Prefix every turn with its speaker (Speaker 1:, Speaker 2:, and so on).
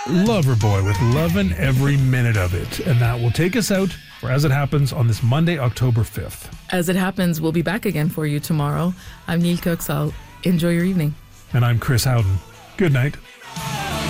Speaker 1: Loverboy with Lovin' Every Minute of It. And that will take us out for As It Happens on this Monday, October 5th.
Speaker 2: As It Happens, we'll be back again for you tomorrow. I'm Neil Coxall. Enjoy your evening.
Speaker 1: And I'm Chris Howden. Good night.